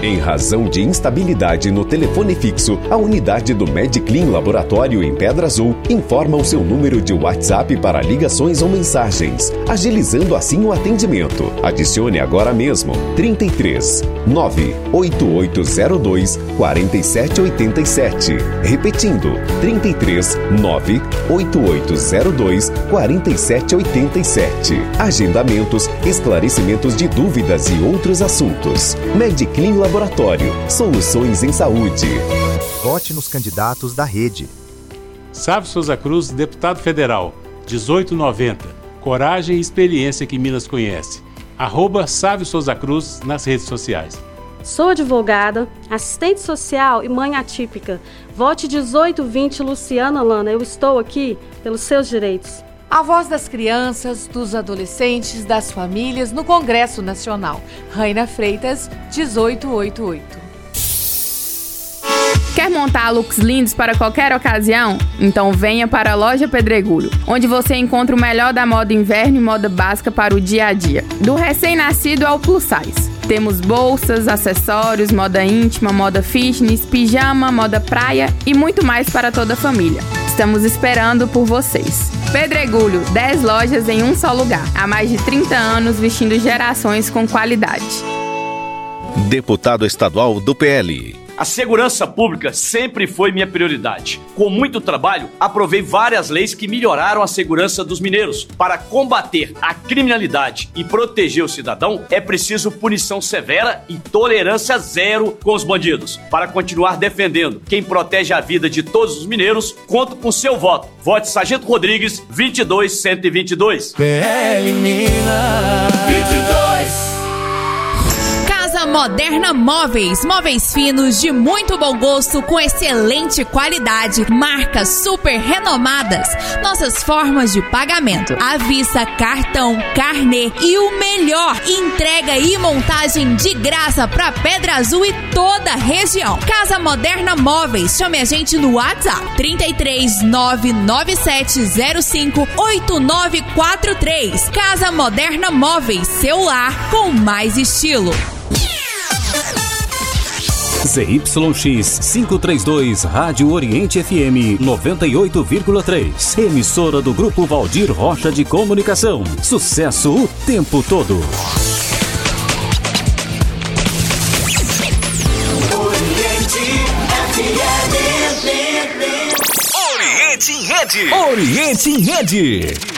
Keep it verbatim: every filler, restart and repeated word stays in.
Em razão de instabilidade no telefone fixo, a unidade do MedClean Laboratório em Pedra Azul informa o seu número de WhatsApp para ligações ou mensagens, agilizando assim o atendimento. Adicione agora mesmo trinta e três, nove oito oito zero dois, quatro sete oito sete. Repetindo, trinta e três, nove oito oito zero dois, quatro sete oito sete. Agendamentos, esclarecimentos de dúvidas e outros assuntos. MedClean Laboratório. Soluções em saúde. Vote nos candidatos da rede. Sávio Souza Cruz, deputado federal, dezoito noventa. Coragem e experiência que Minas conhece. Arroba Sávio Souza Cruz nas redes sociais. Sou advogada, assistente social e mãe atípica. Vote dezoito vinte Luciana Lana. Eu estou aqui pelos seus direitos. A voz das crianças, dos adolescentes, das famílias no Congresso Nacional. Raina Freitas, dezoito oitenta e oito. Quer montar looks lindos para qualquer ocasião? Então venha para a Loja Pedregulho, onde você encontra o melhor da moda inverno e moda básica para o dia a dia. Do recém-nascido ao plus size. Temos bolsas, acessórios, moda íntima, moda fitness, pijama, moda praia e muito mais para toda a família. Estamos esperando por vocês. Pedregulho, dez lojas em um só lugar. Há mais de trinta anos vestindo gerações com qualidade. Deputado estadual do P L. A segurança pública sempre foi minha prioridade. Com muito trabalho, aprovei várias leis que melhoraram a segurança dos mineiros. Para combater a criminalidade e proteger o cidadão, é preciso punição severa e tolerância zero com os bandidos. Para continuar defendendo quem protege a vida de todos os mineiros, conto com seu voto. Vote Sargento Rodrigues, vinte e dois cento e vinte e dois. P L Minas vinte e dois. Casa Moderna Móveis, móveis finos de muito bom gosto com excelente qualidade, marcas super renomadas, nossas formas de pagamento, à vista, cartão, carnê e o melhor, entrega e montagem de graça para Pedra Azul e toda a região. Casa Moderna Móveis, chame a gente no WhatsApp trinta e três, nove nove sete zero cinco, oito nove quatro três. Casa Moderna Móveis, seu lar com mais estilo. Z Y X quinhentos e trinta e dois, Rádio Oriente F M noventa e oito vírgula três. Emissora do Grupo Valdir Rocha de Comunicação. Sucesso o tempo todo. Oriente F M. Oriente em Rede. Oriente em Rede.